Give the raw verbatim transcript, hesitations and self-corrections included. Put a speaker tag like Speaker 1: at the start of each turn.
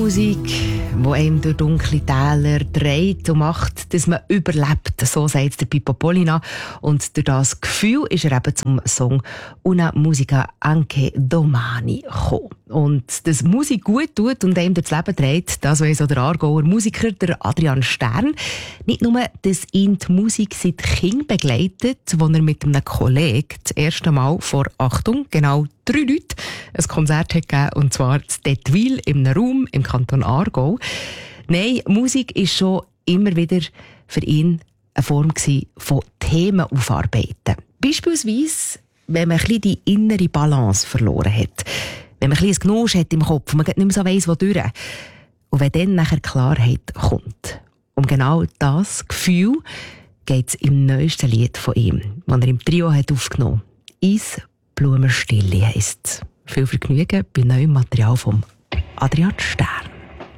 Speaker 1: Musik, die einem durch dunkle Täler dreht und macht, dass man überlebt. So sagt der Pippo Polina. Und durch das Gefühl ist er eben zum Song «Una musica anche domani» gekommen. Und dass Musik gut tut und einem durchs Leben dreht, das weiss auch der Aargauer Musiker, der Adrian Stern. Nicht nur, dass ihn die Musik seit Kind begleitet, wo er mit einem Kollegen das erste Mal vor, Achtung, genau drei Leuten ein Konzert hat gegeben, und zwar in Dettwil, in einem Raum im Kanton Aargau. Nein, Musik ist schon immer wieder für ihn eine Form von Themen aufarbeiten. Beispielsweise, wenn man ein bisschen die innere Balance verloren hat. Wenn man ein bisschen ein Gnusch hat im Kopf und man nicht mehr so weiss, wodurch. Und wenn dann nachher Klarheit kommt. Um genau das Gefühl geht es im neuesten Lied von ihm, das er im Trio hat aufgenommen hat. «Eis Blumenstille» heisst es. Viel Vergnügen bei neuem Material von Adrian Stern.